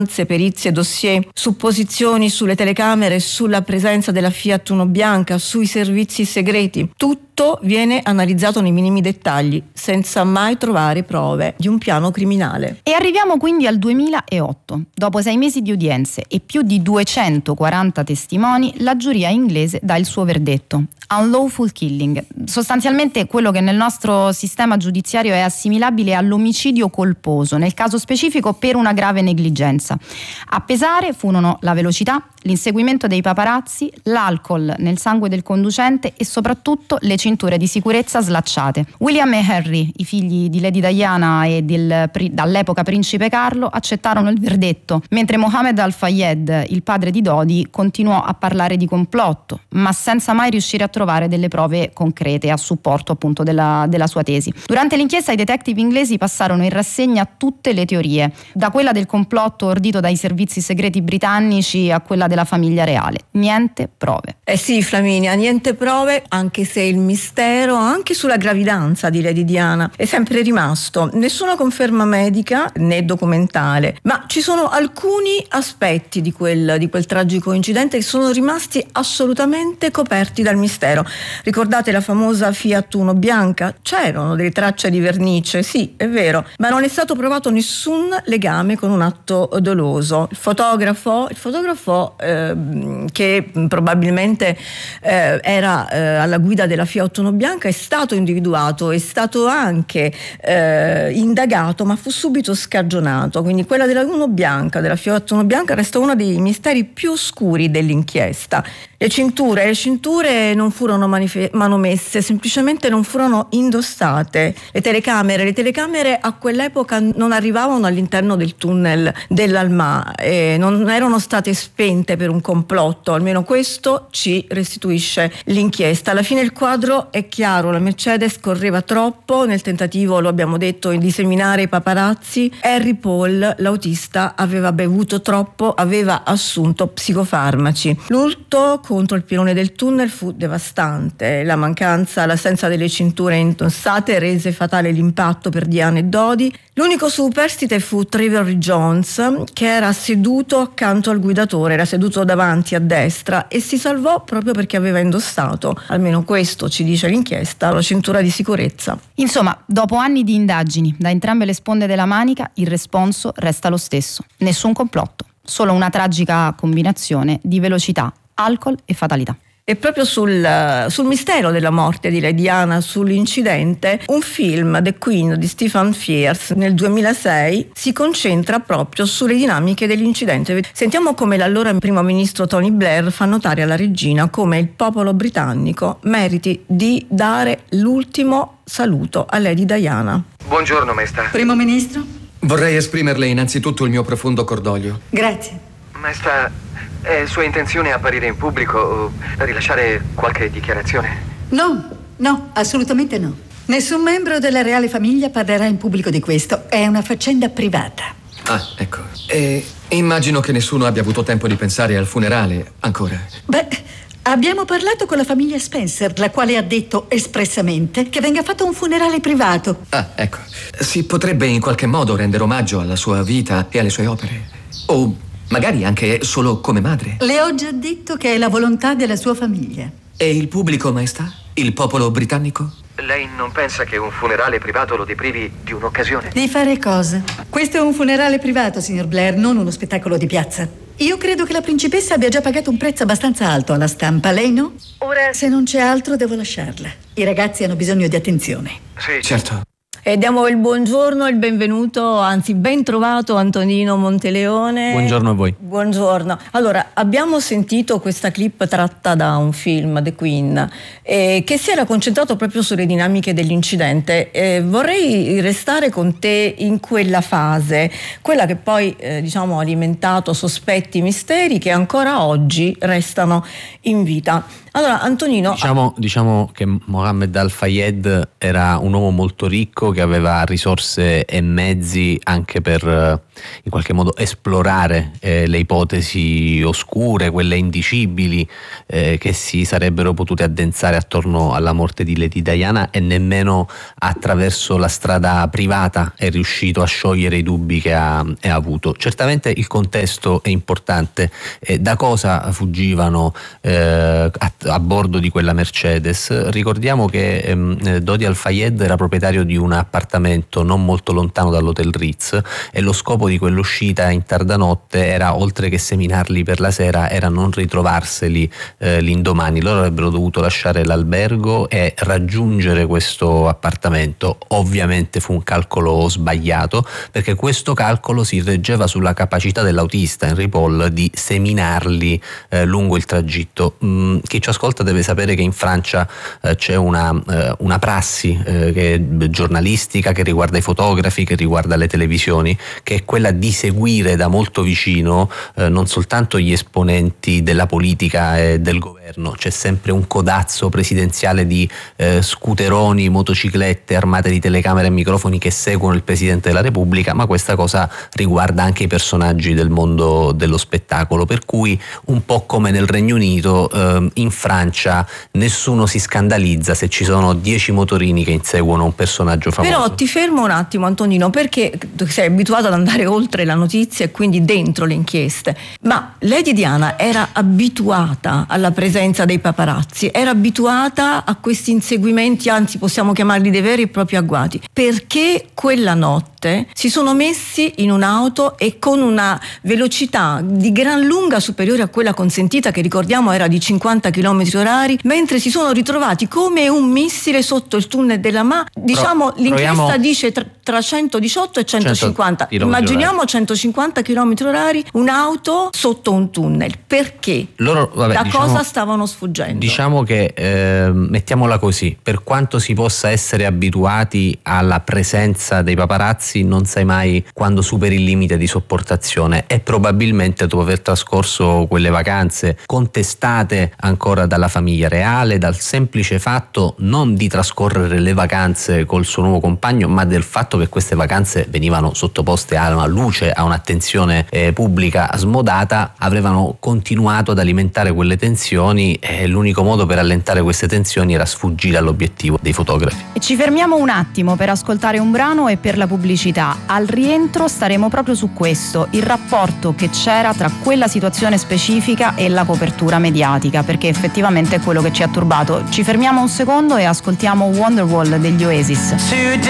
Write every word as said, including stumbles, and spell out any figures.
perizie, dossier, supposizioni sulle telecamere, sulla presenza della Fiat Uno Bianca, sui servizi segreti. Tutto viene analizzato nei minimi dettagli, senza mai trovare prove di un piano criminale. E arriviamo quindi al duemilaotto. Dopo sei mesi di udienze e più di duecentoquaranta testimoni, la giuria inglese dà il suo verdetto. Unlawful killing, sostanzialmente quello che nel nostro sistema giudiziario è assimilabile all'omicidio colposo, nel caso specifico per una grave negligenza. A pesare furono la velocità, l'inseguimento dei paparazzi, l'alcol nel sangue del conducente e soprattutto le cinture di sicurezza slacciate. William e Harry, i figli di Lady Diana e del, dall'epoca principe Carlo, accettarono il verdetto, mentre Mohammed Al-Fayed, il padre di Dodi, continuò a parlare di complotto, ma senza mai riuscire a trovare delle prove concrete a supporto appunto della, della sua tesi. Durante l'inchiesta i detective inglesi passarono in rassegna tutte le teorie, da quella del complotto ordito dai servizi segreti britannici a quella della famiglia reale. Niente prove. Eh sì, Flaminia, niente prove, anche se il mistero anche sulla gravidanza di Lady Diana è sempre rimasto. Nessuna conferma medica né documentale, ma ci sono alcuni aspetti di quel, di quel tragico incidente che sono rimasti assolutamente coperti dal mistero. Ricordate la famosa Fiat Uno Bianca? C'erano delle tracce di vernice, sì, è vero, ma non è stato provato nessun legame con un atto doloso. Il fotografo, il fotografo eh, che probabilmente eh, era eh, alla guida della Fiat Uno Bianca è stato individuato, è stato anche eh, indagato, ma fu subito scagionato. Quindi quella della Uno Bianca, della Fiat Uno Bianca, resta uno dei misteri più oscuri dell'inchiesta. Le cinture, le cinture non furono manife- manomesse, semplicemente non furono indossate. Le telecamere, le telecamere a quell'epoca non arrivavano all'interno del tunnel dell'Alma, e non erano state spente per un complotto, almeno questo ci restituisce l'inchiesta. Alla fine il quadro è chiaro, la Mercedes correva troppo nel tentativo, lo abbiamo detto, di seminare i paparazzi. Harry Paul, l'autista, aveva bevuto troppo, aveva assunto psicofarmaci. L'urto contro il pilone del tunnel fu devastante. La mancanza, l'assenza delle cinture indossate rese fatale l'impatto per Diana e Dodi. L'unico superstite fu Trevor Jones, che era seduto accanto al guidatore, era seduto davanti a destra e si salvò proprio perché aveva indossato, almeno questo ci dice l'inchiesta, la cintura di sicurezza. Insomma, dopo anni di indagini da entrambe le sponde della manica, il responso resta lo stesso. Nessun complotto, solo una tragica combinazione di velocità, alcol e fatalità. E proprio sul, sul mistero della morte di Lady Diana, sull'incidente, un film, The Queen di Stephen Frears, nel duemilasei, si concentra proprio sulle dinamiche dell'incidente. Sentiamo come l'allora primo ministro Tony Blair fa notare alla regina come il popolo britannico meriti di dare l'ultimo saluto a Lady Diana. Buongiorno, maestà. Primo ministro? Vorrei esprimerle innanzitutto il mio profondo cordoglio. Grazie. Maestà, è sua intenzione apparire in pubblico o rilasciare qualche dichiarazione? No, no, assolutamente no. Nessun membro della reale famiglia parlerà in pubblico di questo. È una faccenda privata. Ah, ecco. E immagino che nessuno abbia avuto tempo di pensare al funerale ancora. Beh, abbiamo parlato con la famiglia Spencer, la quale ha detto espressamente che venga fatto un funerale privato. Ah, ecco. Si potrebbe in qualche modo rendere omaggio alla sua vita e alle sue opere? O magari anche solo come madre? Le ho già detto che è la volontà della sua famiglia. E il pubblico, maestà? Il popolo britannico? Lei non pensa che un funerale privato lo deprivi di un'occasione? Di fare cosa? Questo è un funerale privato, signor Blair, non uno spettacolo di piazza. Io credo che la principessa abbia già pagato un prezzo abbastanza alto alla stampa, lei no? Ora, se non c'è altro, devo lasciarla. I ragazzi hanno bisogno di attenzione. Sì, certo. E diamo il buongiorno e il benvenuto, anzi ben trovato, Antonino Monteleone. Buongiorno a voi. Buongiorno. Allora, abbiamo sentito questa clip tratta da un film, The Queen, eh, che si era concentrato proprio sulle dinamiche dell'incidente. Eh, vorrei restare con te in quella fase, quella che poi eh, diciamo ha alimentato sospetti, misteri che ancora oggi restano in vita. Allora, Antonino... Diciamo, diciamo che Mohammed Al-Fayed era un uomo molto ricco che aveva risorse e mezzi anche per in qualche modo esplorare eh, le ipotesi oscure, quelle indicibili eh, che si sarebbero potute addensare attorno alla morte di Lady Diana, e nemmeno attraverso la strada privata è riuscito a sciogliere i dubbi che ha, è avuto. Certamente il contesto è importante. Eh, da cosa fuggivano eh, a, a bordo di quella Mercedes? Ricordiamo che ehm, Dodi Al-Fayed era proprietario di un appartamento non molto lontano dall'Hotel Ritz, e lo scopo di quell'uscita in tarda notte era, oltre che seminarli per la sera, era non ritrovarseli eh, l'indomani. Loro avrebbero dovuto lasciare l'albergo e raggiungere questo appartamento. Ovviamente fu un calcolo sbagliato, perché questo calcolo si reggeva sulla capacità dell'autista Henry Paul di seminarli eh, lungo il tragitto. Mm, chi ci ascolta deve sapere che in Francia eh, c'è una, eh, una prassi eh, che è giornalistica, che riguarda i fotografi, che riguarda le televisioni, che è quella di seguire da molto vicino eh, non soltanto gli esponenti della politica e del governo. C'è sempre un codazzo presidenziale di eh, scooteroni, motociclette armate di telecamere e microfoni che seguono il Presidente della Repubblica, ma questa cosa riguarda anche i personaggi del mondo dello spettacolo, per cui un po' come nel Regno Unito, eh, in Francia nessuno si scandalizza se ci sono dieci motorini che inseguono un personaggio famoso. Però ti fermo un attimo, Antonino, perché tu sei abituato ad andare oltre la notizia e quindi dentro le inchieste, ma Lady Diana era abituata alla presenza dei paparazzi, era abituata a questi inseguimenti, anzi possiamo chiamarli dei veri e propri agguati. Perché quella notte si sono messi in un'auto e con una velocità di gran lunga superiore a quella consentita, che ricordiamo era di cinquanta chilometri orari, mentre si sono ritrovati come un missile sotto il tunnel della Ma. Diciamo, Pro, l'inchiesta proviamo... dice tra, tra centodiciotto e centocinquanta. Immaginiamo centocinquanta chilometri orari, un'auto sotto un tunnel. Perché? Loro, vabbè, da diciamo, cosa stavano sfuggendo? Diciamo che, eh, mettiamola così, per quanto si possa essere abituati alla presenza dei paparazzi, non sai mai quando superi il limite di sopportazione, e probabilmente dopo aver trascorso quelle vacanze contestate ancora dalla famiglia reale, dal semplice fatto non di trascorrere le vacanze col suo nuovo compagno, ma del fatto che queste vacanze venivano sottoposte a una luce, a un'attenzione eh, pubblica smodata, avevano continuato ad alimentare quelle tensioni, e l'unico modo per allentare queste tensioni era sfuggire all'obiettivo dei fotografi. E ci fermiamo un attimo per ascoltare un brano e per la pubblicità. Al rientro staremo proprio su questo, il rapporto che c'era tra quella situazione specifica e la copertura mediatica, perché effettivamente è quello che ci ha turbato. Ci fermiamo un secondo e ascoltiamo Wonderwall degli Oasis.